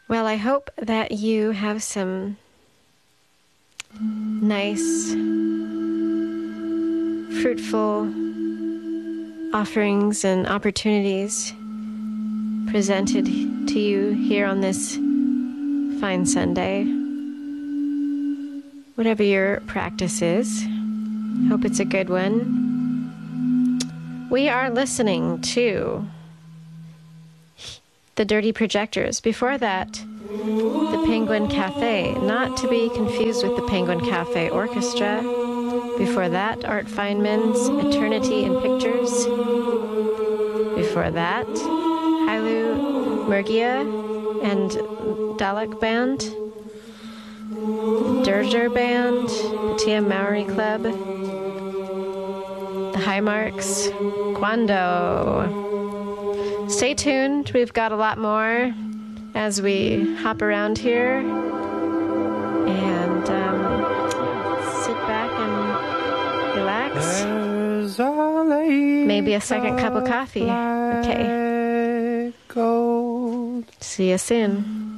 Well, I hope that you have some nice, fruitful offerings and opportunities presented to you here on this fine Sunday. Whatever your practice is, hope it's a good one. We are listening to the Dirty Projectors. Before that, the Penguin Cafe, not to be confused with the Penguin Cafe Orchestra. Before that, Art Feynman's Eternity in Pictures. Before that, Hailu Murgia and Dalek Band, Dirger Band, Patia Maori Club, the Highmarks, Quando. Stay tuned, we've got a lot more as we hop around here, and sit back and relax. Maybe a second cup of coffee. Okay. See you soon.